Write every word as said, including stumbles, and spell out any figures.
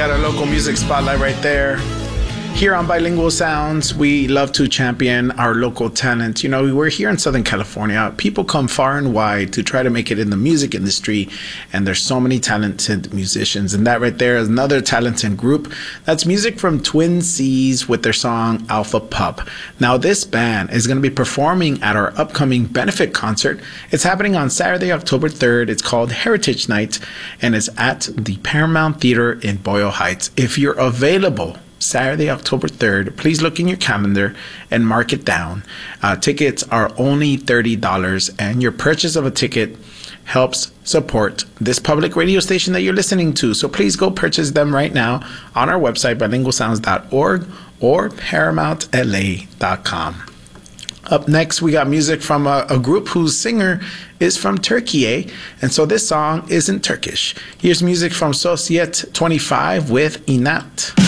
got our local music spotlight right there. Here on Bilingual Sounds, we love to champion our local talent. You know, we're here in Southern California. People come far and wide to try to make it in the music industry, and there's so many talented musicians. And that right there is another talented group. That's music from Twin Seas with their song Alpha Pup. Now, this band is going to be performing at our upcoming benefit concert. It's happening on Saturday, October third. It's called Heritage Night, and it's at the Paramount Theater in Boyle Heights. If you're available Saturday, October third, please look in your calendar and mark it down. Uh, tickets are only thirty dollars, and your purchase of a ticket helps support this public radio station that you're listening to. So please go purchase them right now on our website, bilingual sounds dot org or paramount l a dot com. Up next, we got music from a, a group whose singer is from Turkey, eh? And so this song isn't Turkish. Here's music from Societ twenty-five with Inat.